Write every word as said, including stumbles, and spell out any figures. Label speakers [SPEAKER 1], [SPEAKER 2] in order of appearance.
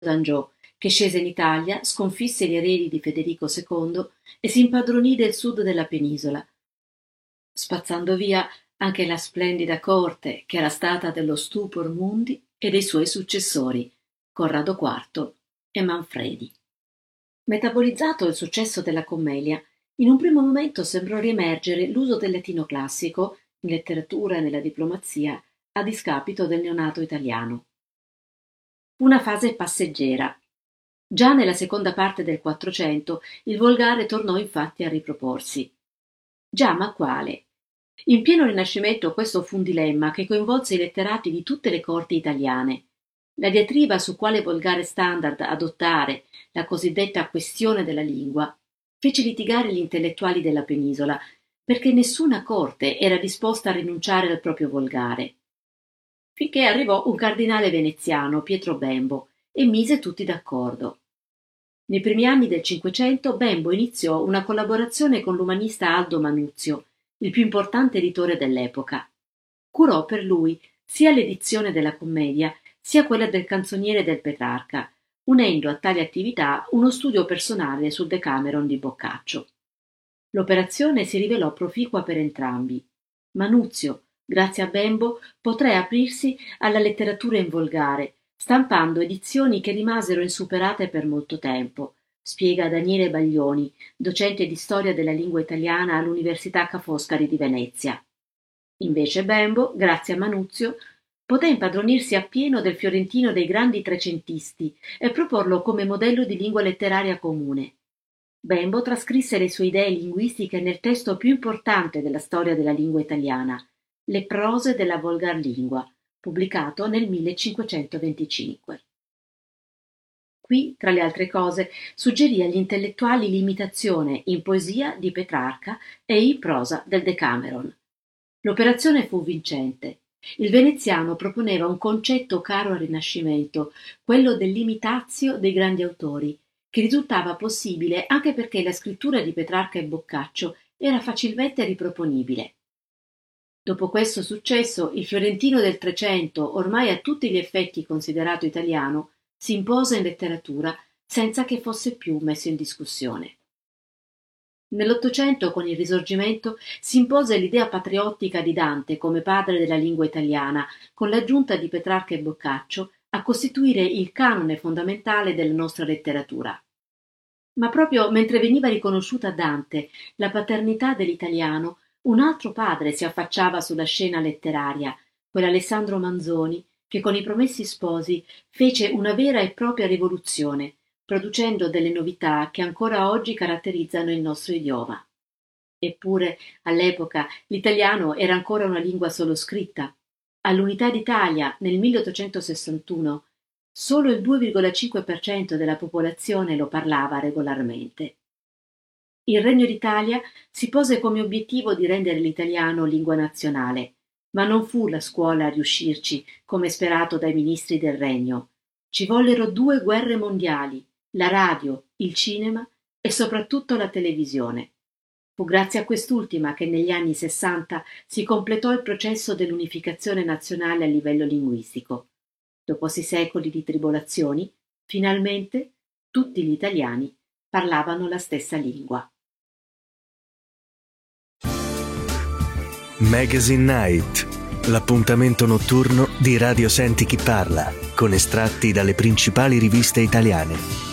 [SPEAKER 1] d'Anjou, che scese in Italia, sconfisse gli eredi di Federico secondo e si impadronì del sud della penisola, spazzando via anche la splendida corte che era stata dello Stupor Mundi e dei suoi successori, Corrado quarto e Manfredi. Metabolizzato il successo della commedia, in un primo momento sembrò riemergere l'uso del latino classico, in letteratura e nella diplomazia, a discapito del neonato italiano. Fu una fase passeggera. Già nella seconda parte del Quattrocento il volgare tornò infatti a riproporsi. Già, ma quale? In pieno Rinascimento questo fu un dilemma che coinvolse i letterati di tutte le corti italiane. La diatriba su quale volgare standard adottare, la cosiddetta questione della lingua, fece litigare gli intellettuali della penisola, perché nessuna corte era disposta a rinunciare al proprio volgare. Finché arrivò un cardinale veneziano, Pietro Bembo, e mise tutti d'accordo. Nei primi anni del Cinquecento Bembo iniziò una collaborazione con l'umanista Aldo Manuzio, il più importante editore dell'epoca. Curò per lui sia l'edizione della commedia sia quella del canzoniere del Petrarca, unendo a tale attività uno studio personale sul Decameron di Boccaccio. L'operazione si rivelò proficua per entrambi. Manuzio, grazie a Bembo, poté aprirsi alla letteratura in volgare, stampando edizioni che rimasero insuperate per molto tempo, spiega Daniele Baglioni, docente di storia della lingua italiana all'Università Ca' Foscari di Venezia. Invece Bembo, grazie a Manuzio, poté impadronirsi appieno del fiorentino dei grandi trecentisti e proporlo come modello di lingua letteraria comune. Bembo trascrisse le sue idee linguistiche nel testo più importante della storia della lingua italiana, Le prose della volgarlingua, pubblicato nel millecinquecentoventicinque. Qui, tra le altre cose, suggerì agli intellettuali l'imitazione in poesia di Petrarca e in prosa del Decameron. L'operazione fu vincente. Il veneziano proponeva un concetto caro al Rinascimento, quello dell'imitatio dei grandi autori, che risultava possibile anche perché la scrittura di Petrarca e Boccaccio era facilmente riproponibile. Dopo questo successo, il fiorentino del Trecento, ormai a tutti gli effetti considerato italiano, si impose in letteratura senza che fosse più messo in discussione. Nell'Ottocento, con il Risorgimento, si impose l'idea patriottica di Dante come padre della lingua italiana, con l'aggiunta di Petrarca e Boccaccio a costituire il canone fondamentale della nostra letteratura. Ma proprio mentre veniva riconosciuta a Dante la paternità dell'italiano, un altro padre si affacciava sulla scena letteraria, quell'Alessandro Manzoni, che con I Promessi Sposi fece una vera e propria rivoluzione, producendo delle novità che ancora oggi caratterizzano il nostro idioma. Eppure, all'epoca, l'italiano era ancora una lingua solo scritta. All'Unità d'Italia, nel milleottocentosessantuno, solo il due virgola cinque per cento della popolazione lo parlava regolarmente. Il Regno d'Italia si pose come obiettivo di rendere l'italiano lingua nazionale, ma non fu la scuola a riuscirci, come sperato dai ministri del Regno. Ci vollero due guerre mondiali, la radio, il cinema e soprattutto la televisione. Fu grazie a quest'ultima che negli anni Sessanta si completò il processo dell'unificazione nazionale a livello linguistico. Dopo sei secoli di tribolazioni, finalmente tutti gli italiani parlavano la stessa lingua.
[SPEAKER 2] Magazine Night, l'appuntamento notturno di Radio Senti Chi Parla, con estratti dalle principali riviste italiane.